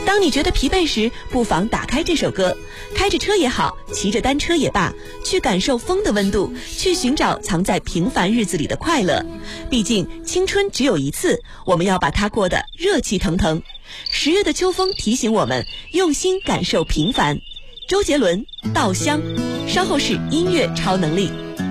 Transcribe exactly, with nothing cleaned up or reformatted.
当你觉得疲惫时，不妨打开这首歌，开着车也好，骑着单车也罢，去感受风的温度，去寻找藏在平凡日子里的快乐。毕竟青春只有一次，我们要把它过得热气腾腾。十月的秋风提醒我们用心感受平凡。周杰伦《稻香》，稍后是音乐超能力。